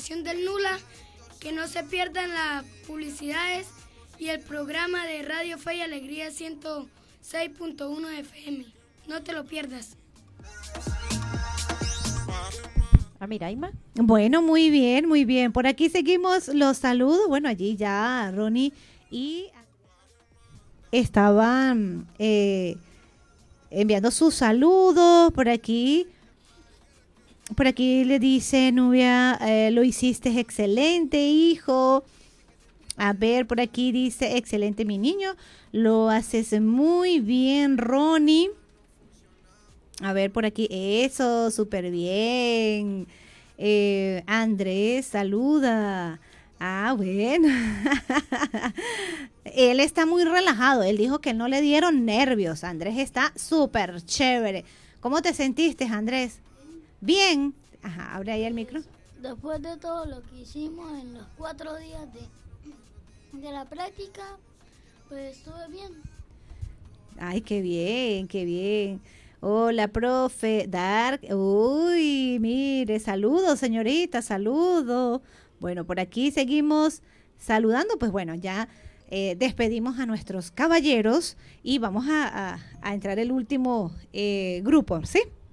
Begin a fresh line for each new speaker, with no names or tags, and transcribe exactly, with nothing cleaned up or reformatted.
aplicación del Nula, que no se pierdan las publicidades y el programa de Radio Fe y Alegría ciento seis punto uno F M. No te lo pierdas.
Ah, mira, Ima.
Bueno, muy bien, muy bien. Por aquí seguimos los saludos. Bueno, allí ya Ronnie y estaban eh, enviando sus saludos por aquí. Por aquí le dice Nubia, eh, lo hiciste excelente, hijo. A ver, por aquí dice, excelente mi niño, lo haces muy bien, Ronnie. A ver, por aquí, eso, súper bien. Eh, Andrés, saluda. Ah, bueno. Él está muy relajado, él dijo que no le dieron nervios. Andrés está súper chévere. ¿Cómo te sentiste, Andrés? Bien. Ajá, abre ahí el micro.
Después de todo lo que hicimos en los cuatro días de, de la práctica, pues estuve bien.
Ay, qué bien, qué bien. Hola, profe. Dark. Uy, mire, saludos, señorita, saludos. Bueno, por aquí seguimos saludando. Pues bueno, ya eh, despedimos a nuestros caballeros y vamos a, a, a entrar el último eh, grupo, ¿sí?